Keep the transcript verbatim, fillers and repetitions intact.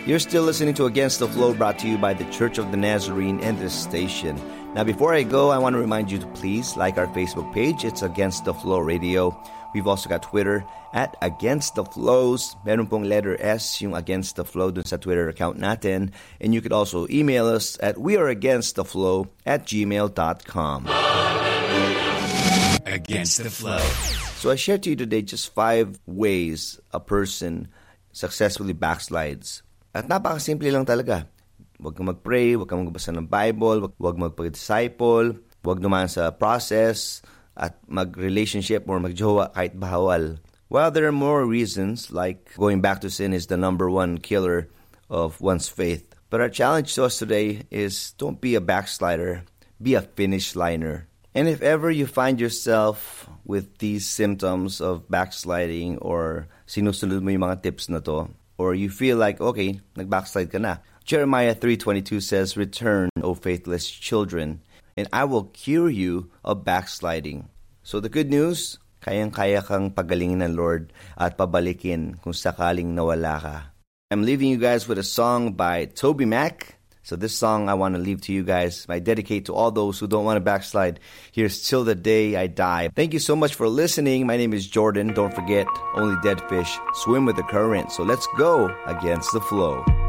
You're still listening to Against the Flow, brought to you by the Church of the Nazarene and this station. Now, before I go, I want to remind you to please like our Facebook page. It's Against the Flow Radio. We've also got Twitter at Against the Flows. Meron pong letter S yung Against the Flow dun sa Twitter account natin. And you could also email us at weareagainsttheflow at gmail dot com. Against the Flow. So I shared to you today just five ways a person successfully backslides. At napakasimple lang talaga. Huwag kang mag-pray, huwag kang magbasa ng Bible, huwag magpag-disciple, huwag dumaan sa process, at mag-relationship or mag-jowa kahit bawal. While there are more reasons, like going back to sin is the number one killer of one's faith. But our challenge to us today is don't be a backslider, be a finish liner. And if ever you find yourself with these symptoms of backsliding or sinusunod mo yung mga tips na to, or you feel like, okay, nag-backslide ka na. Jeremiah three twenty-two says, "Return, O faithless children, and I will cure you of backsliding." So the good news, kayang-kaya kang pagalingin ng Lord at pabalikin kung sakaling nawala ka. I'm leaving you guys with a song by Toby Mac. So this song I want to leave to you guys. I dedicate to all those who don't want to backslide. Here's Till the Day I Die. Thank you so much for listening. My name is Jordan. Don't forget, only dead fish swim with the current. So let's go against the flow.